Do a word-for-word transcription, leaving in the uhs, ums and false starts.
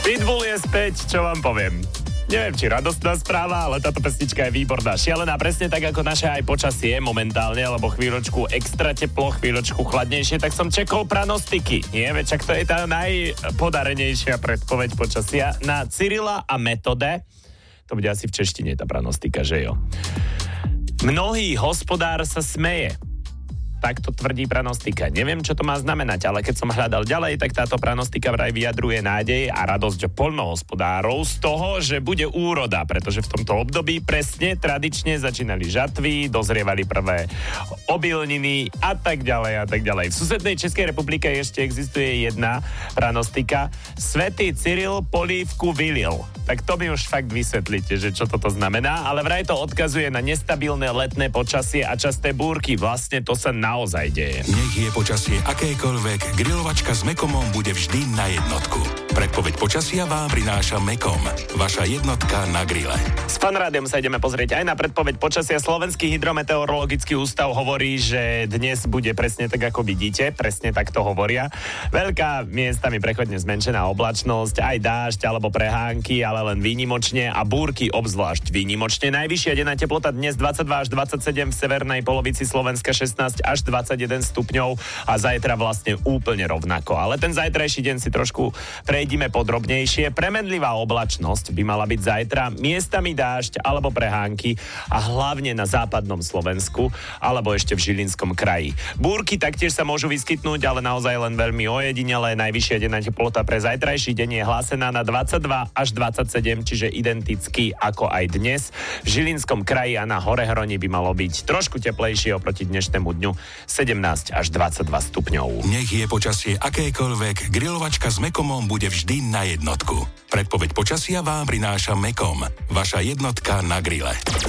Pitbull je späť, čo vám poviem. Neviem, či radostná správa, ale táto pesnička je výborná. Šialená, presne tak ako naše aj počasie momentálne, lebo chvíľočku extra teplo, chvíľočku chladnejšie, tak som čekol pranostiky. Nie, veď čak to je tá najpodarenejšia predpoveď počasia na Cyrila a Metode. To bude asi v češtine tá pranostika, že jo? Mnohý hospodár sa smeje. Tak to tvrdí pranostika. Neviem, čo to má znamenať, ale keď som hľadal ďalej, tak táto pranostika vraj vyjadruje nádej a radosť poľnohospodárov z toho, že bude úroda, pretože v tomto období presne tradične začínali žatvy, dozrievali prvé obilniny a tak ďalej a tak ďalej. V susednej Českej republike ešte existuje jedna pranostika. Svätý Cyril polívku vylil. Tak to mi už fakt vysvetlíte, že čo toto znamená, ale vraj to odkazuje na nestabilné letné počasie a časté búrky. Vlastne to sa na naozaj deje. Nech je počasie akékoľvek, grilovačka s Mekomom bude vždy na jednotku. Predpoveď počasia vám prináša Mekom, vaša jednotka na grille. S Fanrádiom sa ideme pozrieť aj na predpoveď počasia. Slovenský hydrometeorologický ústav hovorí, že dnes bude presne tak, ako vidíte, presne tak to hovoria. Veľká miestami prechodne zmenšená oblačnosť, aj dážď alebo prehánky, ale len výnimočne a búrky obzvlášť výnimočne. Najvyššia denná teplota dnes dvadsaťdva až dvadsaťsedem, v severnej polovici Slovenska šestnásť až dvadsaťjeden stupňov a zajtra vlastne úplne rovnako. Ale ten zajtrajší deň si trošku prejdime podrobnejšie. Premenlivá oblačnosť by mala byť zajtra, miestami dážď alebo prehánky a hlavne na západnom Slovensku alebo ešte v Žilinskom kraji. Búrky taktiež sa môžu vyskytnúť, ale naozaj len veľmi ojedinele. Najvyššia denná teplota pre zajtrajší deň je hlásená na dvadsaťdva až dvadsaťsedem, čiže identicky ako aj dnes. V Žilinskom kraji a na Horehroni by malo byť trošku teplejšie oproti dnešnému dňu, sedemnásť až dvadsaťdva stupňov. Nech je počasie akékoľvek, grilovačka s Mekomom bude vždy na jednotku. Predpoveď počasia vám prináša Mekom, vaša jednotka na grille.